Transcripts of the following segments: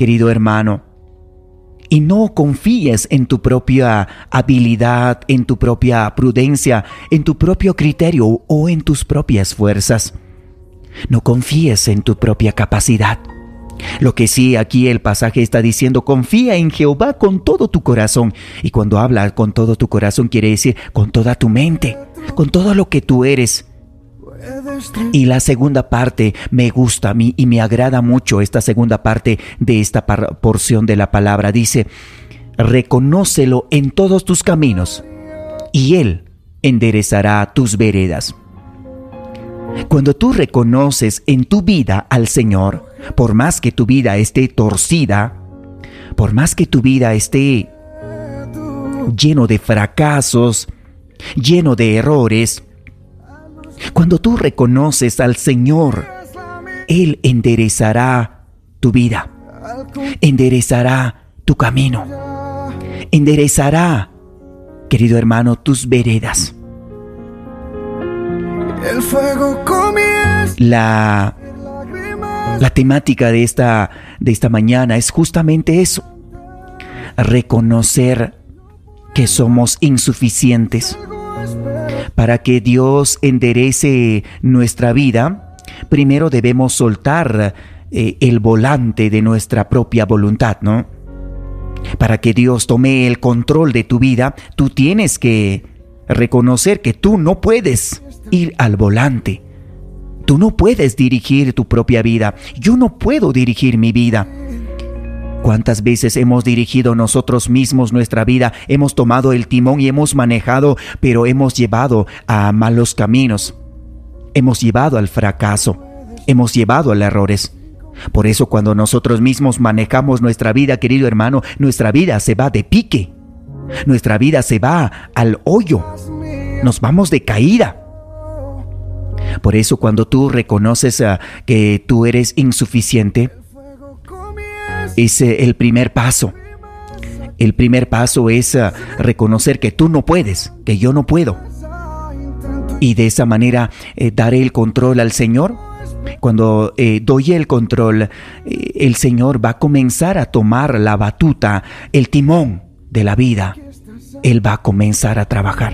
querido hermano. Y no confíes en tu propia habilidad, en tu propia prudencia, en tu propio criterio o en tus propias fuerzas. No confíes en tu propia capacidad. Lo que sí, aquí el pasaje está diciendo, confía en Jehová con todo tu corazón. Y cuando habla con todo tu corazón, quiere decir con toda tu mente, con todo lo que tú eres. Y la segunda parte me gusta a mí y me agrada mucho esta segunda parte de esta porción de la palabra. Dice, reconócelo en todos tus caminos y Él enderezará tus veredas. Cuando tú reconoces en tu vida al Señor, por más que tu vida esté torcida, por más que tu vida esté lleno de fracasos, lleno de errores, cuando tú reconoces al Señor, Él enderezará tu vida, enderezará tu camino, enderezará, querido hermano, tus veredas. El fuego comienza. La temática de esta mañana es justamente eso: reconocer que somos insuficientes. Para que Dios enderece nuestra vida, primero debemos soltar el volante de nuestra propia voluntad, ¿no? Para que Dios tome el control de tu vida, tú tienes que reconocer que tú no puedes ir al volante. Tú no puedes dirigir tu propia vida. Yo no puedo dirigir mi vida. ¿Cuántas veces hemos dirigido nosotros mismos nuestra vida? Hemos tomado el timón y hemos manejado, pero hemos llevado a malos caminos. Hemos llevado al fracaso. Hemos llevado a errores. Por eso cuando nosotros mismos manejamos nuestra vida, querido hermano, nuestra vida se va de pique. Nuestra vida se va al hoyo. Nos vamos de caída. Por eso cuando tú reconoces que tú eres insuficiente, es el primer paso. El primer paso es reconocer que tú no puedes, que yo no puedo. Y de esa manera daré el control al Señor. Cuando doy el control, el Señor va a comenzar a tomar la batuta, el timón de la vida. Él va a comenzar a trabajar.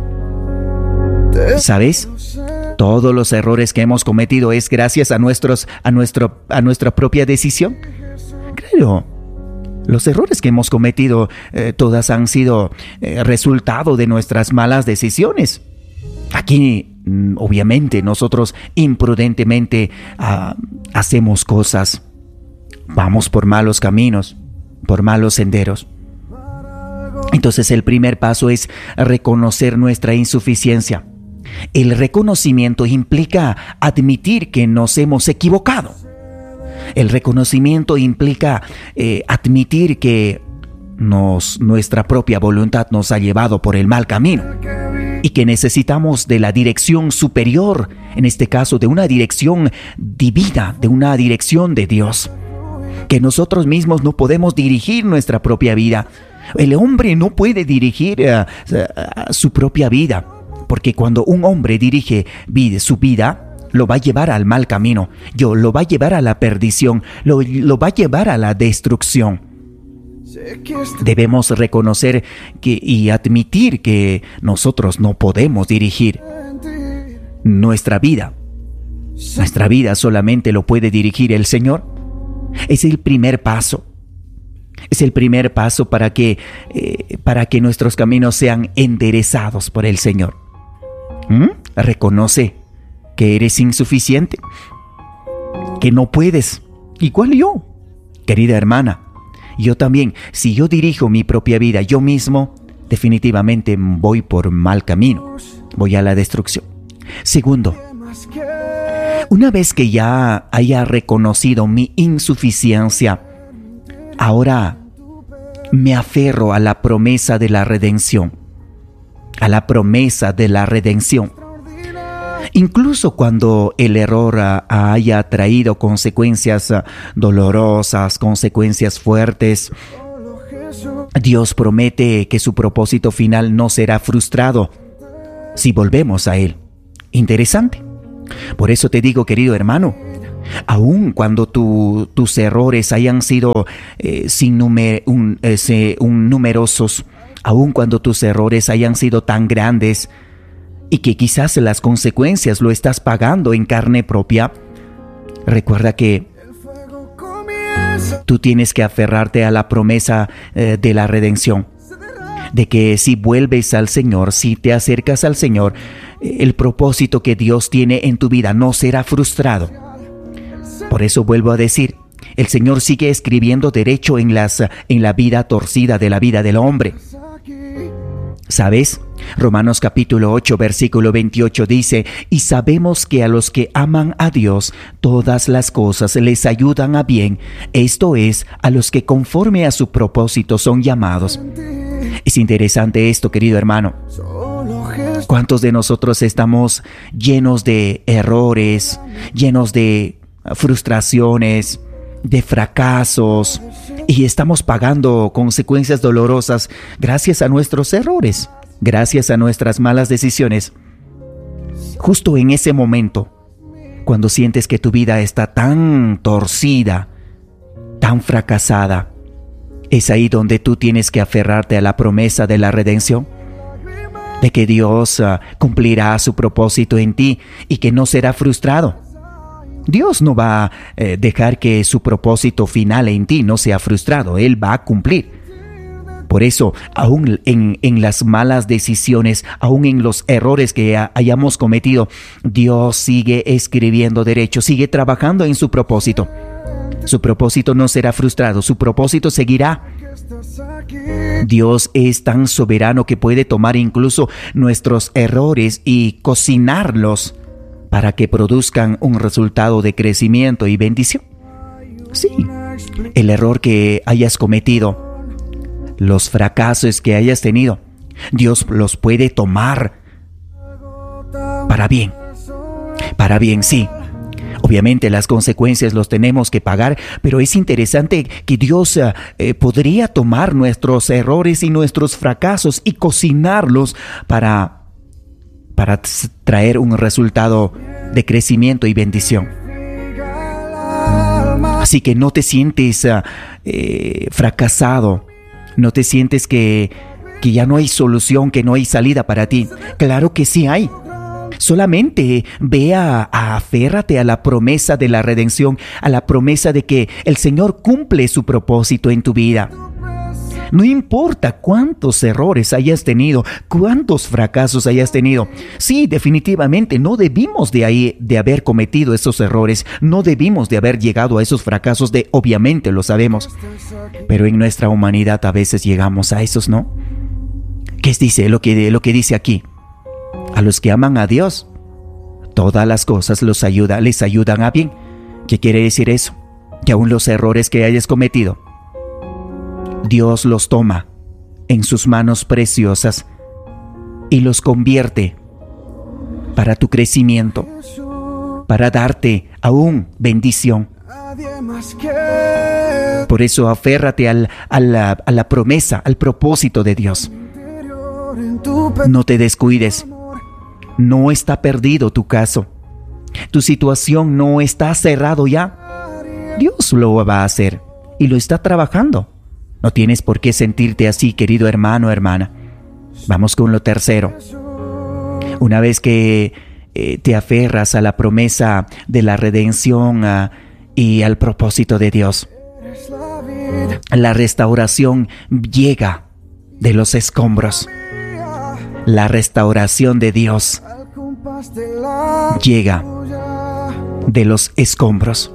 ¿Sabes? Todos los errores que hemos cometido es gracias a nuestra propia decisión. Claro, los errores que hemos cometido todas han sido resultado de nuestras malas decisiones. Aquí, obviamente, nosotros imprudentemente hacemos cosas, vamos por malos caminos, por malos senderos. Entonces el primer paso es reconocer nuestra insuficiencia. El reconocimiento implica admitir que nos hemos equivocado. El reconocimiento implica admitir que nuestra propia voluntad nos ha llevado por el mal camino y que necesitamos de la dirección superior, en este caso de una dirección divina, de una dirección de Dios. Que nosotros mismos no podemos dirigir nuestra propia vida. El hombre no puede dirigir su propia vida, porque cuando un hombre dirige su vida, lo va a llevar al mal camino, lo va a llevar a la perdición, lo va a llevar a la destrucción. Debemos reconocer y admitir que nosotros no podemos dirigir nuestra vida. Nuestra vida solamente lo puede dirigir el Señor. Es el primer paso. Es el primer paso para que nuestros caminos sean enderezados por el Señor. Reconoce que eres insuficiente, que no puedes, igual yo, querida hermana. Yo también, si yo dirijo mi propia vida yo mismo, definitivamente voy por mal camino, voy a la destrucción. Segundo, una vez que ya haya reconocido mi insuficiencia, ahora me aferro a la promesa de la redención, a la promesa de la redención. Incluso cuando el error haya traído consecuencias dolorosas, consecuencias fuertes, Dios promete que su propósito final no será frustrado si volvemos a Él. Interesante. Por eso te digo, querido hermano, Aun cuando tus errores hayan sido numerosos, aun cuando tus errores hayan sido tan grandes y que quizás las consecuencias lo estás pagando en carne propia, recuerda que tú tienes que aferrarte a la promesa de la redención, de que si vuelves al Señor, si te acercas al Señor, el propósito que Dios tiene en tu vida no será frustrado. Por eso vuelvo a decir, el Señor sigue escribiendo derecho en la vida torcida de la vida del hombre. ¿Sabes? Romanos capítulo 8, versículo 28 dice: y sabemos que a los que aman a Dios, todas las cosas les ayudan a bien, esto es, a los que conforme a su propósito son llamados. Es interesante esto, querido hermano. ¿Cuántos de nosotros estamos llenos de errores, llenos de frustraciones, de fracasos, y estamos pagando consecuencias dolorosas gracias a nuestros errores, gracias a nuestras malas decisiones? Justo en ese momento, cuando sientes que tu vida está tan torcida, tan fracasada, es ahí donde tú tienes que aferrarte a la promesa de la redención, de que Dios cumplirá su propósito en ti y que no será frustrado. Dios no va a dejar que su propósito final en ti no sea frustrado. Él va a cumplir. Por eso, aún en las malas decisiones, aún en los errores que hayamos cometido, Dios sigue escribiendo derecho, sigue trabajando en su propósito. Su propósito no será frustrado, su propósito seguirá. Dios es tan soberano que puede tomar incluso nuestros errores y cocinarlos para que produzcan un resultado de crecimiento y bendición. Sí, el error que hayas cometido, los fracasos que hayas tenido, Dios los puede tomar para bien. Para bien, sí. Obviamente las consecuencias los tenemos que pagar, pero es interesante que Dios podría tomar nuestros errores y nuestros fracasos y cocinarlos para traer un resultado de crecimiento y bendición. Así que no te sientes fracasado, no te sientes que ya no hay solución, que no hay salida para ti. Claro que sí hay. Solamente aférrate a la promesa de la redención, a la promesa de que el Señor cumple su propósito en tu vida. No importa cuántos errores hayas tenido, cuántos fracasos hayas tenido. Sí, definitivamente no debimos de haber cometido esos errores, no debimos de haber llegado a esos fracasos, obviamente lo sabemos. Pero en nuestra humanidad a veces llegamos a esos, ¿no? ¿Qué dice lo que dice aquí? A los que aman a Dios, todas las cosas les ayudan a bien. ¿Qué quiere decir eso? Que aún los errores que hayas cometido, Dios los toma en sus manos preciosas y los convierte para tu crecimiento, para darte aún bendición. Por eso aférrate a la promesa, al propósito de Dios. No te descuides. No está perdido tu caso. Tu situación no está cerrado ya. Dios lo va a hacer y lo está trabajando. No tienes por qué sentirte así, querido hermano o hermana. Vamos con lo tercero. Una vez que te aferras a la promesa de la redención y al propósito de Dios, la restauración llega de los escombros. La restauración de Dios llega de los escombros.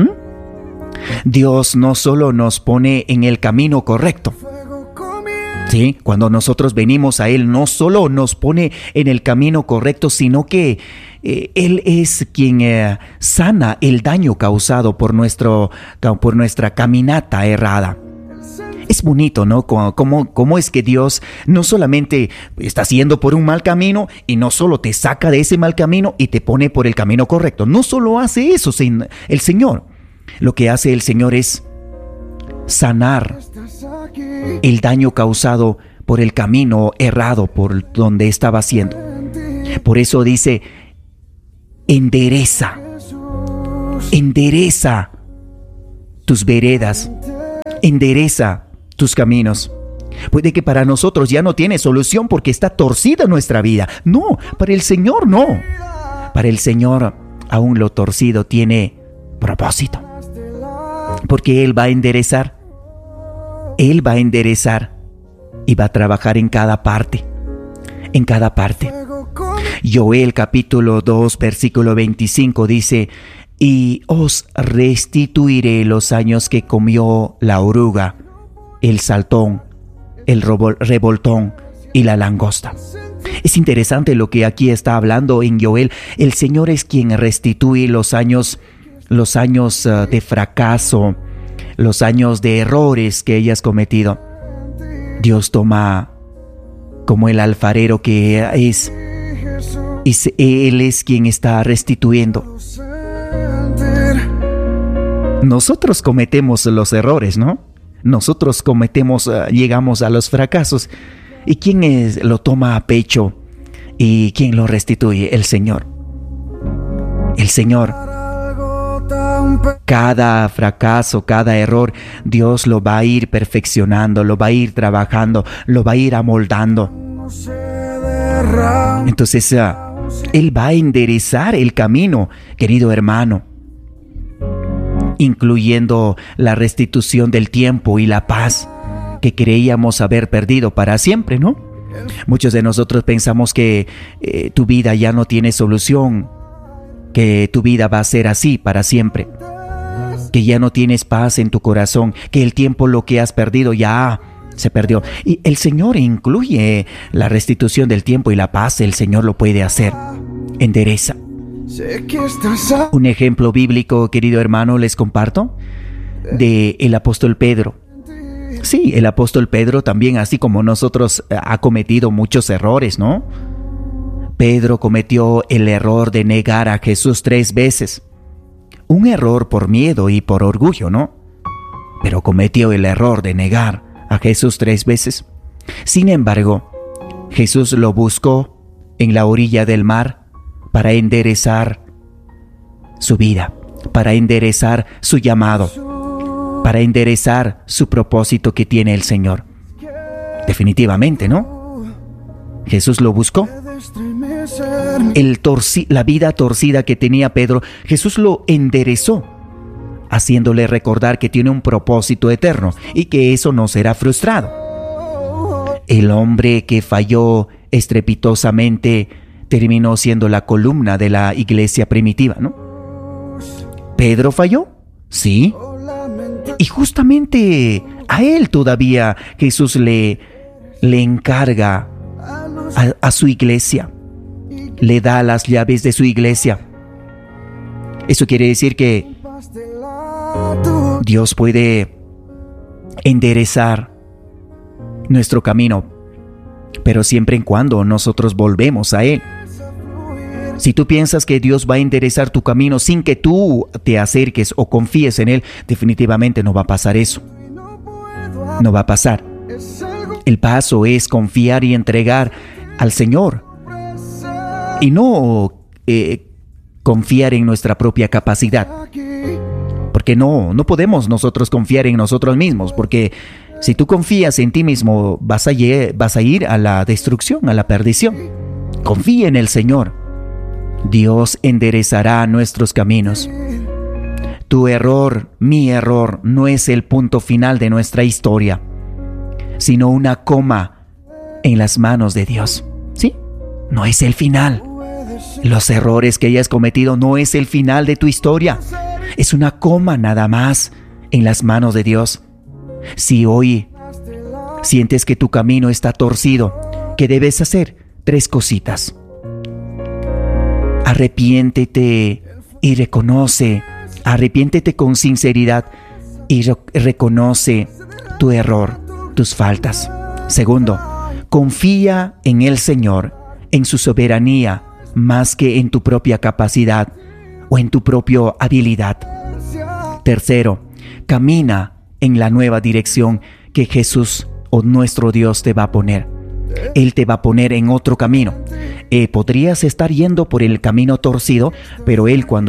Dios no solo nos pone en el camino correcto. Sí, cuando nosotros venimos a Él, no solo nos pone en el camino correcto, sino que Él es quien sana el daño causado por nuestra caminata errada. Es bonito, ¿no? Cómo es que Dios no solamente está haciendo por un mal camino y no solo te saca de ese mal camino y te pone por el camino correcto. No solo hace eso el Señor. Lo que hace el Señor es sanar el daño causado por el camino errado, por donde estaba haciendo. Por eso dice, endereza endereza tus veredas, endereza tus caminos. Puede que para nosotros ya no tiene solución porque está torcida nuestra vida. No, para el Señor no. Para el Señor aún lo torcido tiene propósito. Porque Él va a enderezar. Él va a enderezar y va a trabajar en cada parte. En cada parte. Joel capítulo 2 versículo 25 dice: y os restituiré los años que comió la oruga, el saltón, el revoltón y la langosta. Es interesante lo que aquí está hablando en Joel. El Señor es quien restituye los años de fracaso, los años de errores que hayas cometido. Dios toma como el alfarero que es, y Él es quien está restituyendo. Nosotros cometemos los errores, ¿no? Nosotros llegamos a los fracasos. ¿Y quién lo toma a pecho? ¿Y quién lo restituye? El Señor. El Señor. Cada fracaso, cada error, Dios lo va a ir perfeccionando, lo va a ir trabajando, lo va a ir amoldando. Entonces, Él va a enderezar el camino, querido hermano, incluyendo la restitución del tiempo y la paz que creíamos haber perdido para siempre, ¿no? Muchos de nosotros pensamos que tu vida ya no tiene solución, que tu vida va a ser así para siempre, que ya no tienes paz en tu corazón, que el tiempo, lo que has perdido, ya se perdió. Y el Señor incluye la restitución del tiempo y la paz. El Señor lo puede hacer. Endereza. Un ejemplo bíblico, querido hermano, les comparto, de el apóstol Pedro. Sí, el apóstol Pedro también, así como nosotros, ha cometido muchos errores, ¿no? Pedro cometió el error de negar a Jesús 3 veces. Un error por miedo y por orgullo, ¿no? Pero cometió el error de negar a Jesús 3 veces. Sin embargo, Jesús lo buscó en la orilla del mar para enderezar su vida, para enderezar su llamado, para enderezar su propósito que tiene el Señor. Definitivamente, ¿no? Jesús lo buscó. La vida torcida que tenía Pedro, Jesús lo enderezó, haciéndole recordar que tiene un propósito eterno y que eso no será frustrado. El hombre que falló estrepitosamente terminó siendo la columna de la iglesia primitiva, ¿no? ¿Pedro falló? Sí. Y justamente a él todavía Jesús le encarga a su iglesia. Le da las llaves de su iglesia. Eso quiere decir que Dios puede enderezar nuestro camino, pero siempre y cuando nosotros volvemos a Él. Si tú piensas que Dios va a enderezar tu camino sin que tú te acerques o confíes en Él, definitivamente no va a pasar eso. No va a pasar. El paso es confiar y entregar al Señor y no confiar en nuestra propia capacidad. Porque no podemos nosotros confiar en nosotros mismos, porque si tú confías en ti mismo vas a ir a la destrucción, a la perdición. Confía en el Señor. Dios enderezará nuestros caminos. Tu error, mi error, no es el punto final de nuestra historia, sino una coma en las manos de Dios. ¿Sí? No es el final. Los errores que hayas cometido no es el final de tu historia. Es una coma nada más en las manos de Dios. Si hoy sientes que tu camino está torcido, ¿qué debes hacer? 3 cositas. Arrepiéntete y reconoce. Arrepiéntete con sinceridad y reconoce tu error, tus faltas. Segundo, confía en el Señor, en su soberanía, más que en tu propia capacidad o en tu propia habilidad. Tercero, camina en la nueva dirección que Jesús o nuestro Dios te va a poner. Él te va a poner en otro camino. Podrías estar yendo por el camino torcido, pero Él cuando